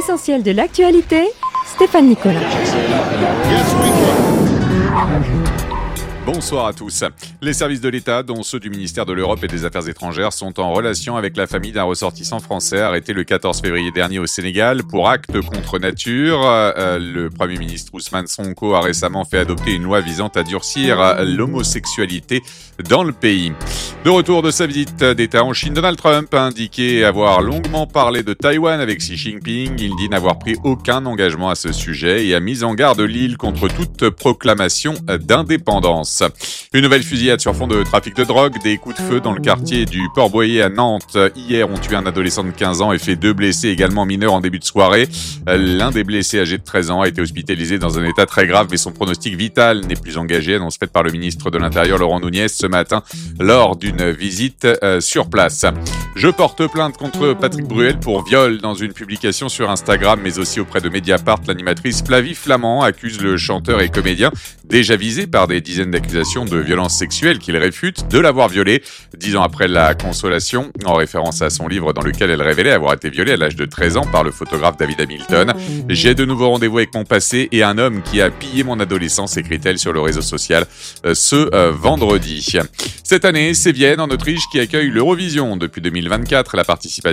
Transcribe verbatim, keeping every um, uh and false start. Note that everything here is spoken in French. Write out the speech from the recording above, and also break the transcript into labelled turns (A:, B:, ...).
A: L'essentiel de l'actualité, Stéphane Nicolas.
B: Bonsoir à tous. Les services de l'État, dont ceux du ministère de l'Europe et des Affaires étrangères, sont en relation avec la famille d'un ressortissant français arrêté le quatorze février dernier au Sénégal pour acte contre nature. Euh, le Premier ministre Ousmane Sonko a récemment fait adopter une loi visant à durcir l'homosexualité dans le pays. De retour de sa visite d'État en Chine, Donald Trump a indiqué avoir longuement parlé de Taïwan avec Xi Jinping. Il dit n'avoir pris aucun engagement à ce sujet et a mis en garde l'île contre toute proclamation d'indépendance. Une nouvelle fusillade sur fond de trafic de drogue, des coups de feu dans le quartier du Port-Boyer à Nantes. Hier, ont tué un adolescent de quinze ans et fait deux blessés également mineurs en début de soirée. L'un des blessés âgé de treize ans a été hospitalisé dans un état très grave, mais son pronostic vital n'est plus engagé, annonce faite par le ministre de l'Intérieur Laurent Nunez ce matin lors d'une visite euh, sur place. Je porte plainte contre Patrick Bruel pour viol. Dans une publication sur Instagram, mais aussi auprès de Mediapart, l'animatrice Flavie Flamand accuse le chanteur et comédien, déjà visé par des dizaines d'accusations de violences sexuelles qu'il réfute, de l'avoir violée dix ans après la consolation, en référence à son livre dans lequel elle révélait avoir été violée à l'âge de treize ans par le photographe David Hamilton. « J'ai de nouveaux rendez-vous avec mon passé et un homme qui a pillé mon adolescence », écrit-elle sur le réseau social euh, ce euh, vendredi. Cette année, c'est Vienne, en Autriche, qui accueille l'Eurovision. Depuis deux mille vingt-quatre, la participation